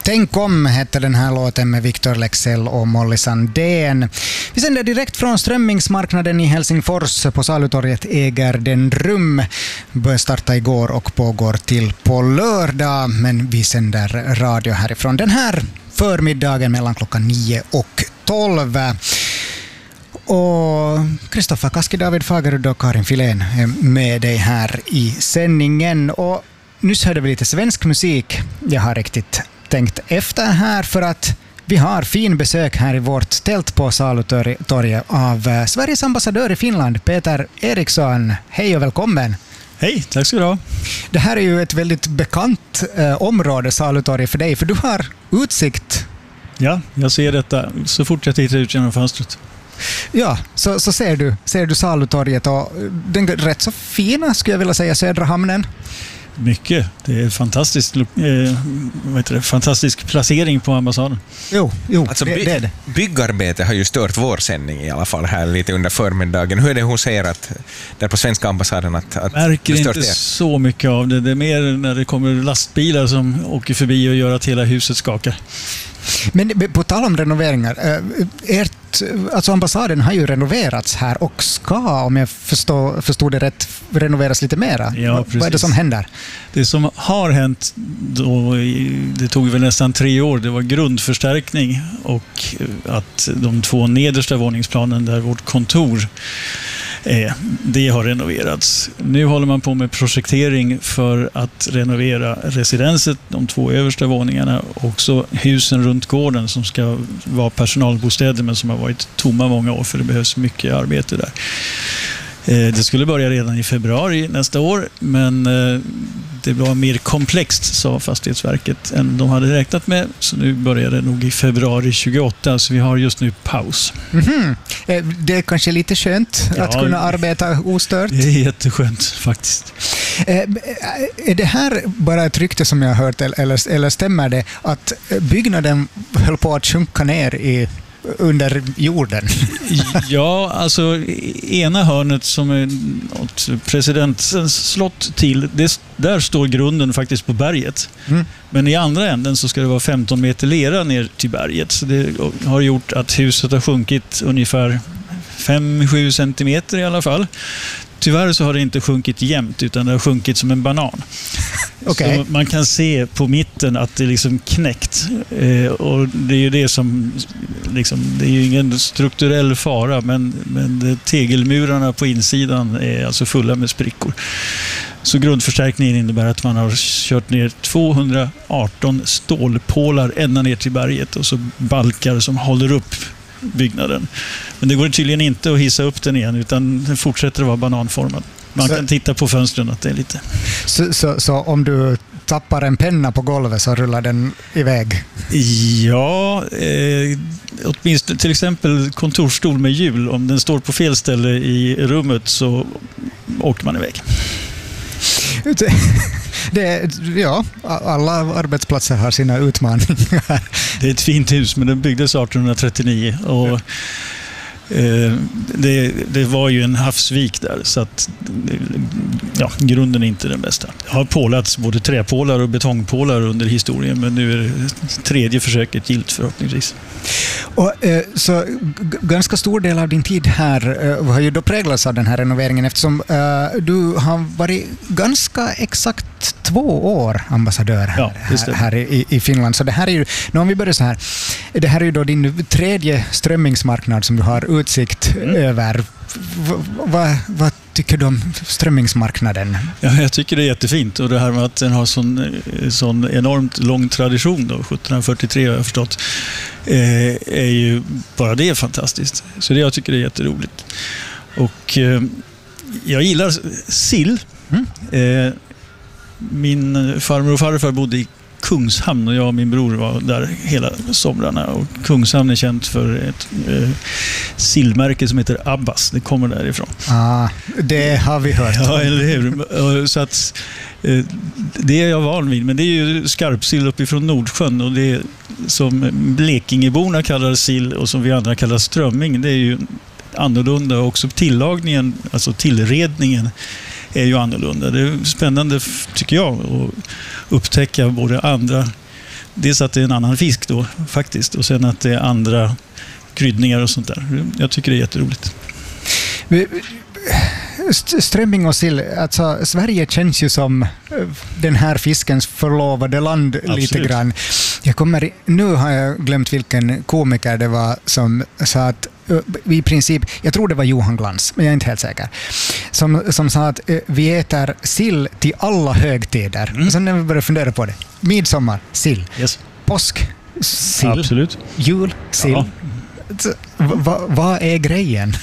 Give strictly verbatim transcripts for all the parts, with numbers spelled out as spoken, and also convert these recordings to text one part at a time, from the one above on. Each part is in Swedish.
Tänk om hette den här låten med Victor Leksell och Molly Sandén. Vi sänder direkt från strömmingsmarknaden i Helsingfors. På Salutorget äger den rum. Började starta igår och pågår till på lördag. Men vi sänder radio härifrån den här förmiddagen mellan klockan nio och tolv. Och Kristoffer Kaski, David Fagerud och Karin Filén är med dig här i sändningen. Och nyss hörde vi lite svensk musik. Jag har riktigt tänkt efter här för att vi har fin besök här i vårt tält på Salutorget av Sveriges ambassadör i Finland, Peter Eriksson. Hej och välkommen. Hej, tack ska du ha. Det här är ju ett väldigt bekant eh, område, Salutorget, för dig, för du har utsikt. Ja, jag ser detta så fort jag tittar ut genom fönstret. Ja, så, så ser du, ser du Salutorget och den rätt så fina, skulle jag vilja säga, Södra hamnen. Mycket. Det är fantastiskt, eh, vad heter det, fantastisk placering på ambassaden. Jo, jo alltså, det, by- det är det. Byggarbete har ju stört vår sändning i alla fall här lite under förmiddagen. Hur är det hos er att, där på svenska ambassaden att, att märker det stört inte er? Så mycket av det. Det är mer när det kommer lastbilar som åker förbi och gör att hela huset skakar. Men på tal om renoveringar, ert, alltså ambassaden har ju renoverats här och ska, om jag förstår, förstod det rätt, renoveras lite mera. Ja, vad är det som händer? Det som har hänt då, det tog väl nästan tre år, det var grundförstärkning och att de två nedersta våningsplanen där vårt kontor är, det har renoverats. Nu håller man på med projektering för att renovera residenset, de två översta våningarna, och också husen runt gården som ska vara personalbostäder men som har varit tomma många år för det behövs mycket arbete där. Det skulle börja redan i februari nästa år, men det var mer komplext, sa Fastighetsverket, än de hade räknat med. Så nu börjar det nog i februari tjugoåtta, så vi har just nu paus. Mm-hmm. Det är kanske lite skönt ja, att kunna arbeta ostört. Det är jätteskönt faktiskt. Är det här bara ett rykte som jag har hört, eller, eller stämmer det att byggnaden höll på att sjunka ner i under jorden? Ja, alltså ena hörnet som är åt presidentens slott till, det, där står grunden faktiskt på berget. Mm. Men i andra änden så ska det vara femton meter lera ner till berget. Så det har gjort att huset har sjunkit ungefär fem till sju centimeter i alla fall. Tyvärr så har det inte sjunkit jämnt utan det har sjunkit som en banan. Okay. Så man kan se på mitten att det är liksom knäckt. Eh, och det är ju det som liksom, det är ju ingen strukturell fara, men, men det, tegelmurarna på insidan är alltså fulla med sprickor. Så grundförstärkningen innebär att man har kört ner tvåhundraarton stålpålar ända ner till berget och så balkar som håller upp byggnaden. Men det går tydligen inte att hissa upp den igen utan den fortsätter att vara bananformad. Man så, kan titta på fönstren att det är lite. Så, så, så om du tappar en penna på golvet så rullar den iväg? Ja, eh, åtminstone till exempel kontorsstol med hjul. Om den står på fel ställe i rummet så åker man iväg. Det, ja, alla arbetsplatser har sina utmaningar. Det är ett fint hus, men den byggdes arton trettionio och eh, det, det var ju en havsvik där, så att ja, grunden är inte den bästa. Jag har pålats både träpålar och betongpålar under historien, men nu är det tredje försöket gilt förhoppningsvis. Och, eh, så g- ganska stor del av din tid här eh, har ju då präglats av den här renoveringen eftersom eh, du har varit ganska exakt två år ambassadör här, ja, här, här i, i Finland. Så det här är ju, nu om vi börjar så här, det här är ju då din tredje strömmingsmarknad som du har utsikt mm. över. V- vad, vad tycker du om strömmingsmarknaden? Ja, jag tycker det är jättefint, och det här med att den har sån, sån enormt lång tradition då, sjuttonhundrafyrtiotre har jag förstått, eh, är ju bara det fantastiskt. Så det jag tycker det är jätteroligt. Och eh, jag gillar sill. Mm. Eh, min farmor och farfar bodde i Kungshamn och jag och min bror var där hela somrarna, och Kungshamn är känt för ett eh, sillmärke som heter Abbas. Det kommer därifrån. Ah, det har vi hört. Ja, eller hur? Så att eh, det är jag van vid, men det är ju skarpsill uppifrån Nordsjön, och det är, som blekingeborna kallar sill och som vi andra kallar strömming, det är ju annorlunda, och också tillagningen, alltså tillredningen är ju annorlunda. Det är spännande, tycker jag, att upptäcka både andra dels att det är en annan fisk då faktiskt, och sen att det är andra kryddningar och sånt där. Jag tycker det är jätteroligt. Strömming och sill, alltså Sverige känns ju som den här fiskens förlovade land. Absolut. Lite grann. Jag kommer, nu har jag glömt vilken komiker det var som sa att i princip, jag tror det var Johan Glans, men jag är inte helt säker, som, som sa att vi äter sill till alla högtider. Mm. Och sen när vi började fundera på det, midsommar, sill. Yes. Påsk, sill. Absolut. Jul, sill. Ja. Vad va är grejen?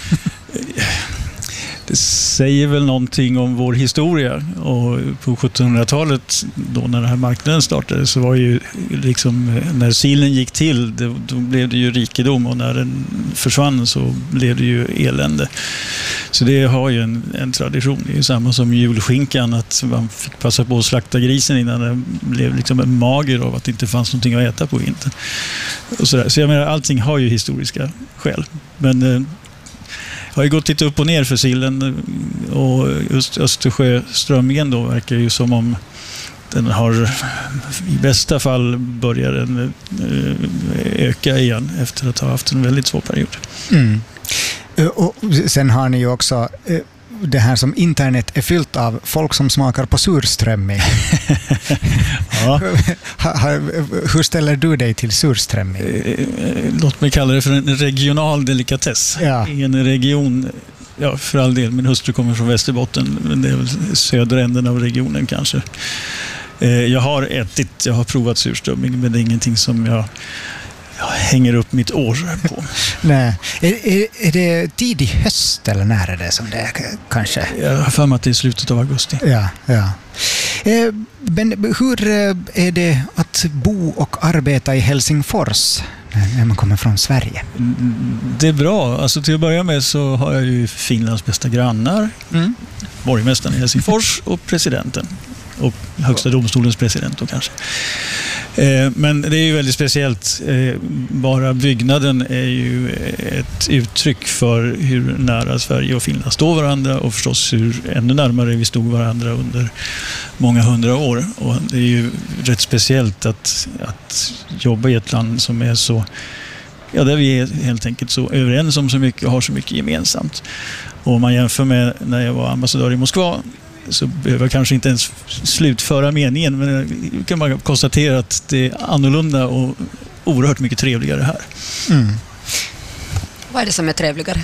Det säger väl någonting om vår historia, och på sjuttonhundratalet då när den här marknaden startade så var ju liksom, när sillen gick till det, då blev det ju rikedom, och när den försvann så blev det ju elände. Så det har ju en, en tradition. Det är ju samma som julskinkan, att man fick passa på att slakta grisen innan den blev liksom en mager av att det inte fanns någonting att äta på vintern. Och så där. Så jag menar, allting har ju historiska skäl. Men har ju gått lite upp och ner för sillen, och just Östersjöströmmingen då verkar ju som om den har i bästa fall börjar den öka igen efter att ha haft en väldigt svår period. Mm. Och sen har ni ju också det här som internet är fyllt av, folk som smakar på surströmming. Ja. Hur ställer du dig till surströmming? Låt mig kalla det för en regional delikatess. Ja. I en region, ja, för all del, min hustru kommer från Västerbotten, men det är väl södra änden av regionen kanske. Jag har ätit, jag har provat surströmming, men det är ingenting som jag Jag hänger upp mitt år på. Nej. Är, är, är det tidig höst eller när är det som det är, kanske? Jag har för mig att det är slutet av augusti. Ja, ja. Eh, men hur är det att bo och arbeta i Helsingfors när man kommer från Sverige? Det är bra. Alltså, till att börja med så har jag ju Finlands bästa grannar. Mm. Borgmästaren i Helsingfors och presidenten. Och högsta domstolens president då kanske. Eh, men det är ju väldigt speciellt. Eh, bara byggnaden är ju ett uttryck för hur nära Sverige och Finland står varandra, och förstås hur ännu närmare vi stod varandra under många hundra år. Och det är ju rätt speciellt att, att jobba i ett land som är så, ja, där vi är helt enkelt så överens om så mycket och har så mycket gemensamt. Och om man jämför med när jag var ambassadör i Moskva, så behöver jag kanske inte ens slutföra meningen, men jag kan bara konstatera att det är annorlunda och oerhört mycket trevligare här. Mm. Vad är det som är trevligare?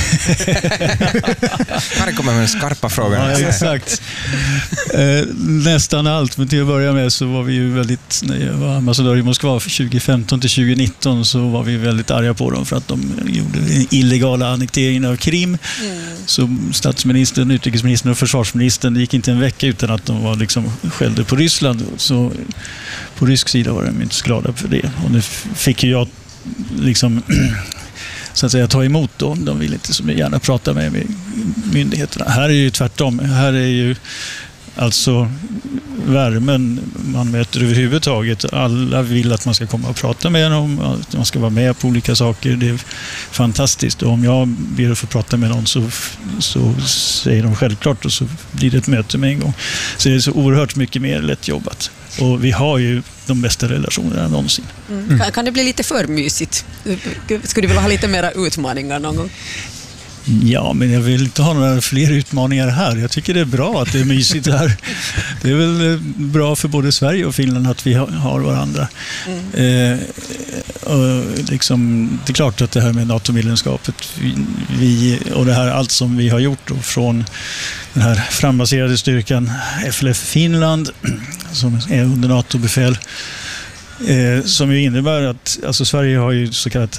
Här kommer med skarpa frågor. Ja, exakt. Eh, nästan allt, men till att börja med så var vi ju väldigt, när jag var ambassadör i Moskva för tjugo femton till tjugo nitton, så var vi väldigt arga på dem för att de gjorde illegala annekteringen av Krim. Mm. Så statsministern, utrikesministern och försvarsministern, det gick inte en vecka utan att de var liksom skällde på Ryssland. Så på rysk sida var de inte så glada för det. Och nu fick ju jag liksom så att säga ta emot då. De vill inte så gärna prata med, med myndigheterna. Här är ju tvärtom. Här är ju alltså värmen man möter överhuvudtaget. Alla vill att man ska komma och prata med dem, att man ska vara med på olika saker. Det är fantastiskt. Och om jag ber att få prata med någon så, så säger de självklart, och så blir det ett möte med en gång. Så det är så oerhört mycket mer lätt jobbat. Och vi har ju de bästa relationerna någonsin. Mm. Kan, kan det bli lite för mysigt? Skulle du vilja ha lite mera utmaningar någon gång? Ja, men jag vill inte ha några fler utmaningar här. Jag tycker det är bra att det är mysigt här. Det är väl bra för både Sverige och Finland att vi har varandra. Mm. Eh, och liksom, det är klart att det här med NATO-medlemskapet vi, och det här allt som vi har gjort och från den här frambaserade styrkan F L F Finland som är under NATO-befäl, Eh, som ju innebär att alltså Sverige har ju så kallat